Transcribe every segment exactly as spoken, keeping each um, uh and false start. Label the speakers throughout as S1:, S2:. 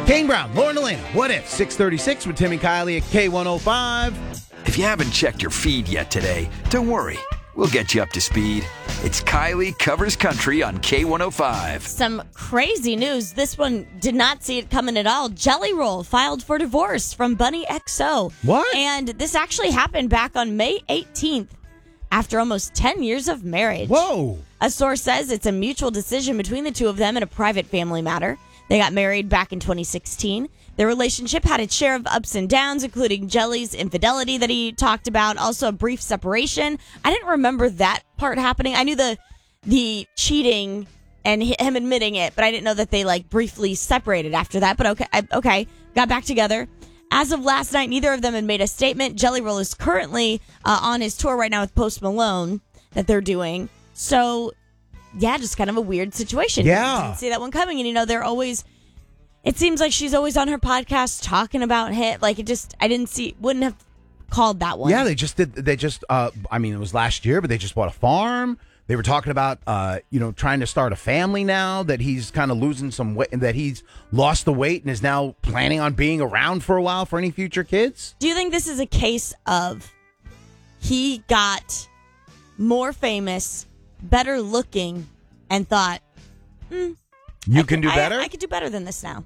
S1: Kane Brown, Lauren Elena, What If? six thirty-six with Tim and Kylie at K one oh five.
S2: If you haven't checked your feed yet today, don't worry. We'll get you up to speed. It's Kylie Covers Country on K one oh five.
S3: Some crazy news. This one did not see it coming at all. Jelly Roll filed for divorce from Bunny X O.
S1: What?
S3: And this actually happened back on May eighteenth after almost ten years of marriage.
S1: Whoa.
S3: A source says it's a mutual decision between the two of them in a private family matter. They got married back in twenty sixteen. Their relationship had its share of ups and downs, including Jelly's infidelity that he talked about, also a brief separation. I didn't remember that part happening. I knew the the cheating and him admitting it, but I didn't know that they like briefly separated after that. But okay, I, okay, got back together. As of last night, neither of them had made a statement. Jelly Roll is currently uh, on his tour right now with Post Malone that they're doing. So, yeah, just kind of a weird situation.
S1: Yeah.
S3: Didn't see that one coming. And, you know, they're always, it seems like she's always on her podcast talking about him. Like, it just, I didn't see, wouldn't have called that one.
S1: Yeah, they just did, they just, uh, I mean, it was last year, but they just bought a farm. They were talking about, uh, you know, trying to start a family now, that he's kind of losing some weight, that he's lost the weight and is now planning on being around for a while for any future kids.
S3: Do you think this is a case of he got more famous, better looking, and thought, mm,
S1: You
S3: I
S1: can do
S3: I-
S1: better?
S3: I, could do better than this now.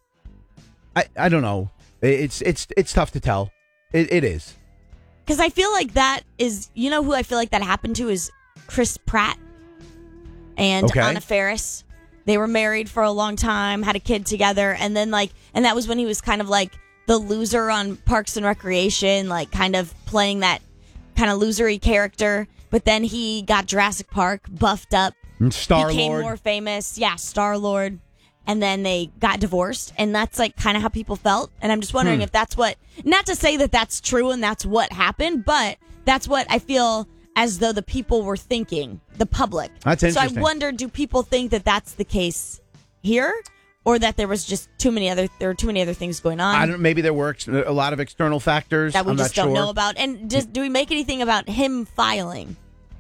S1: I, I don't know. It's it's it's tough to tell. It, it is.
S3: Because I feel like that is, you know who I feel like that happened to is Chris Pratt and
S1: Okay.
S3: Anna Faris. They were married for a long time, had a kid together, and then like, and that was when he was kind of like the loser on Parks and Recreation, like kind of playing that kind of losery character. But then he got Jurassic Park, buffed up,
S1: Star
S3: became
S1: Lord.
S3: more famous. Yeah, Star Lord. And then they got divorced, and that's like kind of how people felt. And I'm just wondering
S1: Hmm.
S3: if that's what, not to say that that's true and that's what happened, but that's what I feel as though the people were thinking, the public.
S1: That's interesting.
S3: So I wonder, do people think that that's the case here, or that there was just too many other, there were too many other things going on
S1: I don't. Maybe there were ex- a lot of external factors
S3: that we
S1: I'm
S3: just
S1: not
S3: don't
S1: sure.
S3: know about? And just, do we make anything about him filing?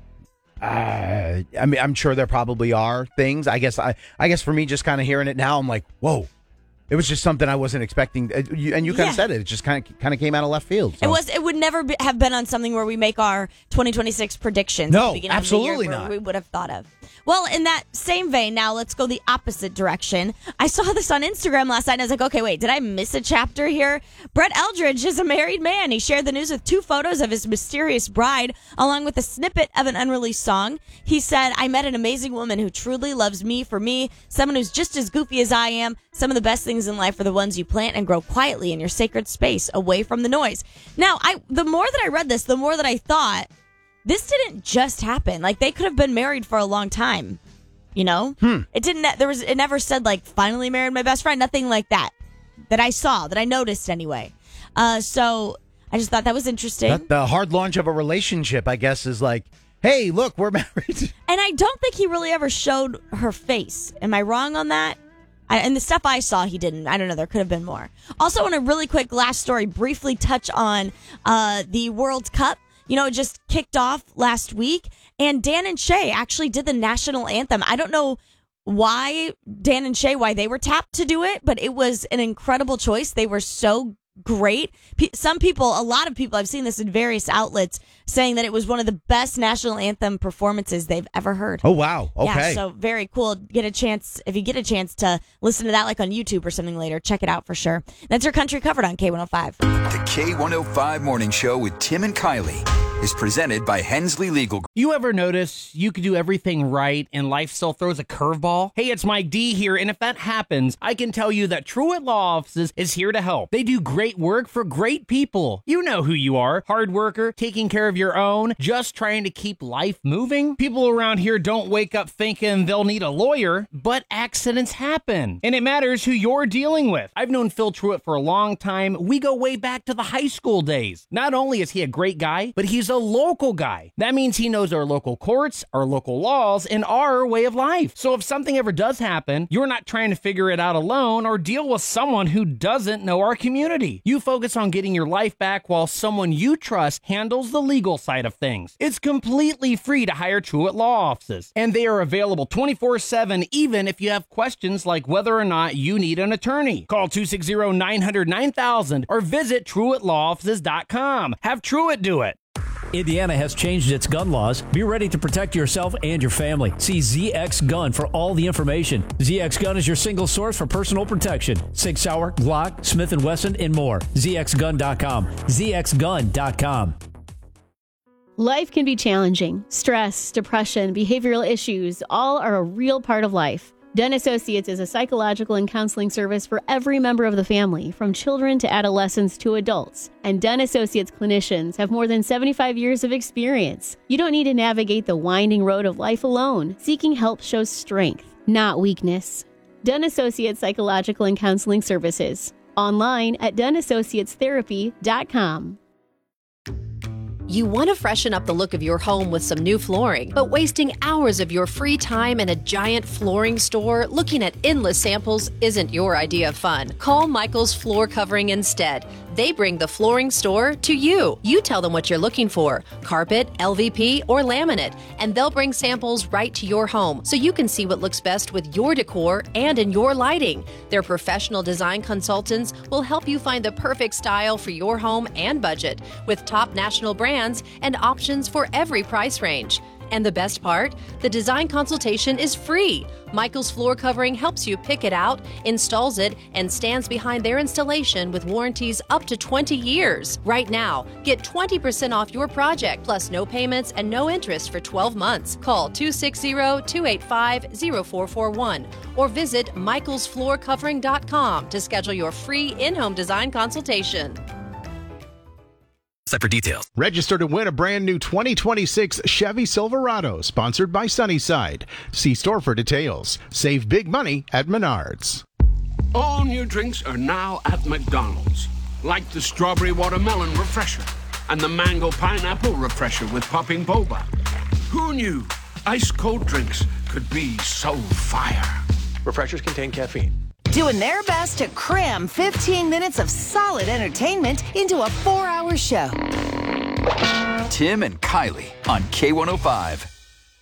S1: Uh, I mean, I'm sure there probably are things. I guess I, I guess for me, just kind of hearing it now, I'm like, whoa. It was just something I wasn't expecting, Uh, you- and you kind
S3: Yeah.
S1: of said it. It just kind of kind of came out of left field.
S3: It
S1: so.
S3: was. It would never be, have been on something where we make our twenty twenty-six predictions.
S1: No,
S3: at the beginning of the year
S1: absolutely
S3: where
S1: not.
S3: We would have thought of. Well, in that same vein, now let's go the opposite direction. I saw this on Instagram last night, and I was like, okay, wait, did I miss a chapter here? Brett Eldridge is a married man. He shared the news with two photos of his mysterious bride, along with a snippet of an unreleased song. He said, "I met an amazing woman who truly loves me for me, someone who's just as goofy as I am. Some of the best things in life are the ones you plant and grow quietly in your sacred space, away from the noise." Now, I the more that I read this, the more that I thought, this didn't just happen. Like, they could have been married for a long time. You know?
S1: Hmm.
S3: It didn't, there was, it never said, like, finally married my best friend. Nothing like that. That I saw, that I noticed anyway. Uh, so, I just thought that was interesting.
S1: That- the hard launch of a relationship, I guess, is like, hey, look, we're married.
S3: And I don't think he really ever showed her face. Am I wrong on that? I, and the stuff I saw, he didn't. I don't know. There could have been more. Also, on a really quick last story, briefly touch on uh, the World Cup. You know, it just kicked off last week, and Dan and Shay actually did the national anthem. I don't know why Dan and Shay, why they were tapped to do it, but it was an incredible choice. They were so great. P- some people, a lot of people, I've seen this in various outlets, saying that it was one of the best national anthem performances they've ever heard.
S1: Oh, wow. Okay.
S3: Yeah, so very cool. Get a chance, if you get a chance to listen to that like on YouTube or something later, check it out for sure. That's your country covered on K one oh five.
S2: The K one oh five Morning Show with Tim and Kylie is presented by Hensley Legal Group.
S4: You ever notice you could do everything right and life still throws a curveball? Hey, it's Mike D here, and if that happens, I can tell you that Truett Law Offices is here to help. They do great work for great people. You know who you are. Hard worker, taking care of your own, just trying to keep life moving. People around here don't wake up thinking they'll need a lawyer, but accidents happen. And it matters who you're dealing with. I've known Phil Truett for a long time. We go way back to the high school days. Not only is he a great guy, but he's is a local guy. That means he knows our local courts, our local laws, and our way of life. So if something ever does happen, you're not trying to figure it out alone or deal with someone who doesn't know our community. You focus on getting your life back while someone you trust handles the legal side of things. It's completely free to hire Truett Law Offices, and they are available twenty-four seven even if you have questions like whether or not you need an attorney. Call two six zero, nine hundred, nine thousand or visit Truett Law Offices dot com. Have Truett do it.
S5: Indiana has changed its gun laws. Be ready to protect yourself and your family. See Z X Gun for all the information. Z X Gun is your single source for personal protection. Sig Sauer, Glock, Smith and Wesson, and more. Z X gun dot com. Z X gun dot com.
S6: Life can be challenging. Stress, depression, behavioral issues, all are a real part of life. Dunn Associates is a psychological and counseling service for every member of the family, from children to adolescents to adults. And Dunn Associates clinicians have more than seventy-five years of experience. You don't need to navigate the winding road of life alone. Seeking help shows strength, not weakness. Dunn Associates Psychological and Counseling Services. Online at Dunn Associates Therapy dot com.
S7: You want to freshen up the look of your home with some new flooring, but wasting hours of your free time in a giant flooring store looking at endless samples isn't your idea of fun. Call Michael's Floor Covering instead. They bring the flooring store to you. You tell them what you're looking for, carpet, L V P, or laminate, and they'll bring samples right to your home so you can see what looks best with your decor and in your lighting. Their professional design consultants will help you find the perfect style for your home and budget with top national brands and options for every price range. And the best part? The design consultation is free. Michael's Floor Covering helps you pick it out, installs it, and stands behind their installation with warranties up to twenty years. Right now, get twenty percent off your project, plus no payments and no interest for twelve months. Call two six zero, two eight five, zero four four one or visit Michaels Floor Covering dot com to schedule your free in-home design consultation.
S8: For details.
S9: Register to win a brand new twenty twenty-six Chevy Silverado, sponsored by Sunnyside. See store for details. Save big money at Menards.
S10: All new drinks are now at McDonald's, like the strawberry watermelon refresher and the mango pineapple refresher with popping boba. Who knew ice cold drinks could be so fire?
S8: Refreshers contain caffeine.
S11: Doing their best to cram fifteen minutes of solid entertainment into a four-hour show.
S2: Tim and Kylie on K one oh five.